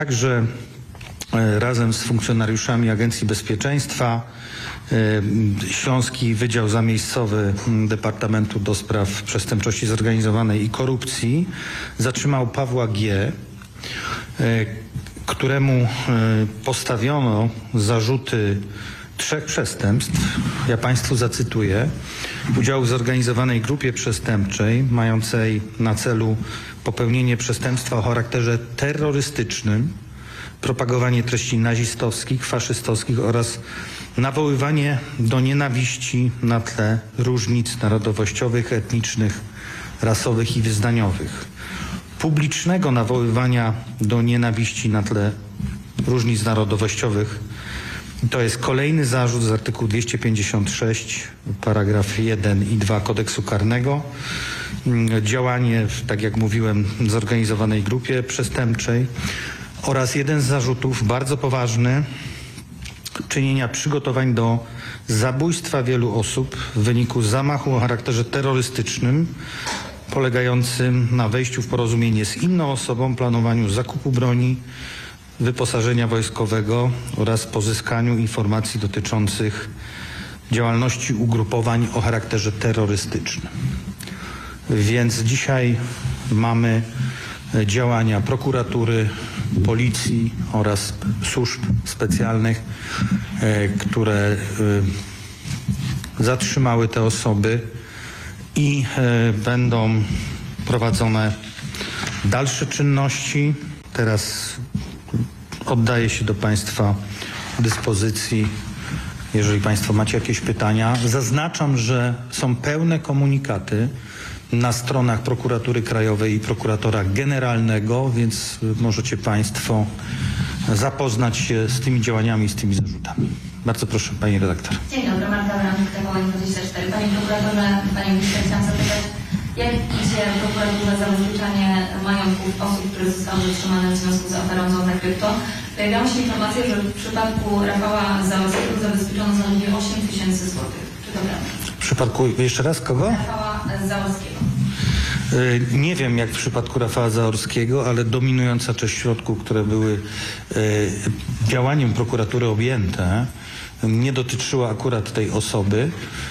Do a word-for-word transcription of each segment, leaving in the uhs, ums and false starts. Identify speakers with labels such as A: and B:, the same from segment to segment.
A: Także razem z funkcjonariuszami Agencji Bezpieczeństwa Śląski Wydział Zamiejscowy Departamentu do Spraw Przestępczości Zorganizowanej i Korupcji zatrzymał Pawła G., któremu postawiono zarzuty trzech przestępstw. Ja Państwu zacytuję. Udziału w zorganizowanej grupie przestępczej mającej na celu popełnienie przestępstwa o charakterze terrorystycznym, propagowanie treści nazistowskich, faszystowskich oraz nawoływanie do nienawiści na tle różnic narodowościowych, etnicznych, rasowych i wyznaniowych. Publicznego nawoływania do nienawiści na tle różnic narodowościowych. To jest kolejny zarzut z artykułu dwieście pięćdziesiąt sześć, paragraf jeden i dwa Kodeksu Karnego. Działanie, tak jak mówiłem, w zorganizowanej grupie przestępczej oraz jeden z zarzutów, bardzo poważny, czynienia przygotowań do zabójstwa wielu osób w wyniku zamachu o charakterze terrorystycznym, polegającym na wejściu w porozumienie z inną osobą, planowaniu zakupu broni, wyposażenia wojskowego oraz pozyskaniu informacji dotyczących działalności ugrupowań o charakterze terrorystycznym. Więc dzisiaj mamy działania prokuratury, policji oraz służb specjalnych, które zatrzymały te osoby i będą prowadzone dalsze czynności. Teraz oddaję się do Państwa dyspozycji, jeżeli Państwo macie jakieś pytania. Zaznaczam, że są pełne komunikaty na stronach Prokuratury Krajowej i Prokuratora Generalnego, więc możecie Państwo zapoznać się z tymi działaniami i z tymi zarzutami. Bardzo proszę, Pani redaktor.
B: Dzień dobry, Marta Wronek, T V N dwadzieścia cztery. Panie prokuratorze, Panie ministrze, chciałam zapytać, jak idzie prokuratura zabezpieczanie majątków osób, które zostały zatrzymane w związku z aferą Złota Krypto? Pojawiały się informacje, że w przypadku Rafała Zaorskiego zabezpieczono zaledwie osiem tysięcy złotych. Czy to prawda?
A: W przypadku, jeszcze raz, kogo?
B: Rafała Zaorskiego.
A: Nie wiem, jak w przypadku Rafała Zaorskiego, ale dominująca część środków, które były działaniem prokuratury objęte, nie dotyczyła akurat tej osoby.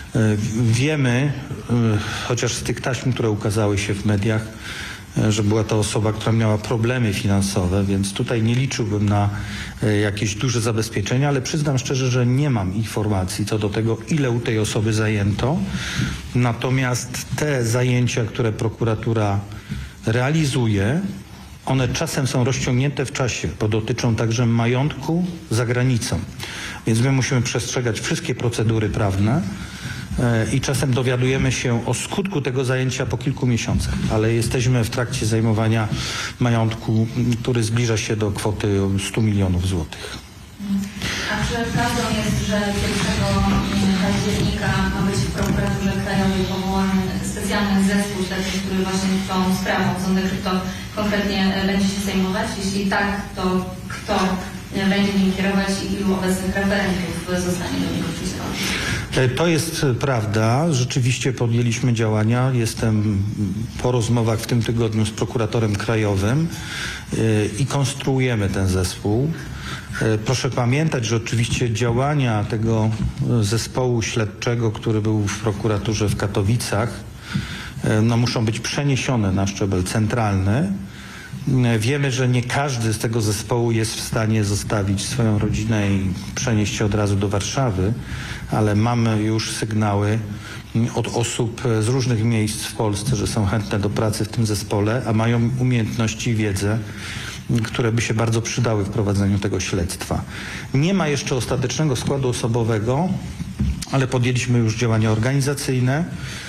A: Wiemy, chociaż z tych taśm, które ukazały się w mediach, że była to osoba, która miała problemy finansowe, więc tutaj nie liczyłbym na jakieś duże zabezpieczenia, ale przyznam szczerze, że nie mam informacji co do tego, ile u tej osoby zajęto. Natomiast te zajęcia, które prokuratura realizuje, one czasem są rozciągnięte w czasie, bo dotyczą także majątku za granicą. Więc my musimy przestrzegać wszystkie procedury prawne i czasem dowiadujemy się o skutku tego zajęcia po kilku miesiącach, ale jesteśmy w trakcie zajmowania majątku, który zbliża się do kwoty stu milionów złotych.
B: A czy prawdą jest, że pierwszego października ma być w Prokuraturze Krajowej powołany specjalny zespół śledczy, który właśnie tą sprawą Złotej Krypto konkretnie będzie się zajmować? Jeśli tak, to kto będzie nim kierować i ilu obecnych referentów zostanie do niego przydzielanych?
A: To jest prawda. Rzeczywiście podjęliśmy działania. Jestem po rozmowach w tym tygodniu z prokuratorem krajowym i konstruujemy ten zespół. Proszę pamiętać, że oczywiście działania tego zespołu śledczego, który był w prokuraturze w Katowicach, no, muszą być przeniesione na szczebel centralny. Wiemy, że nie każdy z tego zespołu jest w stanie zostawić swoją rodzinę i przenieść się od razu do Warszawy, ale mamy już sygnały od osób z różnych miejsc w Polsce, że są chętne do pracy w tym zespole, a mają umiejętności i wiedzę, które by się bardzo przydały w prowadzeniu tego śledztwa. Nie ma jeszcze ostatecznego składu osobowego, ale podjęliśmy już działania organizacyjne.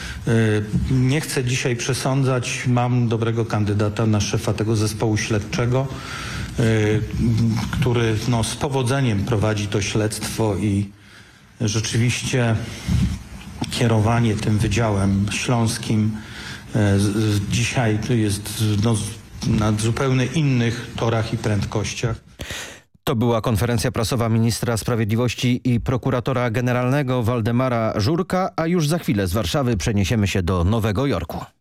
A: Nie chcę dzisiaj przesądzać, mam dobrego kandydata na szefa tego zespołu śledczego, który no, z powodzeniem prowadzi to śledztwo i rzeczywiście kierowanie tym Wydziałem Śląskim dzisiaj jest no, na zupełnie innych torach i prędkościach.
C: To była konferencja prasowa ministra sprawiedliwości i prokuratora generalnego Waldemara Żurka, a już za chwilę z Warszawy przeniesiemy się do Nowego Jorku.